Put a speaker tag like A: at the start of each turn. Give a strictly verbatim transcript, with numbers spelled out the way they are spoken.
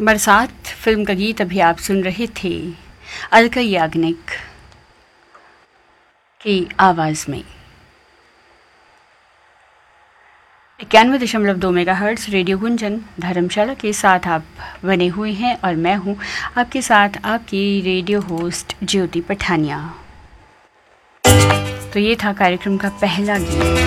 A: बरसात फिल्म का गीत अभी आप सुन रहे थे अलका याग्निक की आवाज़ में। इक्यानवे दशमलव दो मेगा हर्ट्ज़ रेडियो गुंजन धर्मशाला के साथ आप बने हुए हैं और मैं हूं आपके साथ आपकी रेडियो होस्ट ज्योति पठानिया। तो ये था कार्यक्रम का पहला गीत।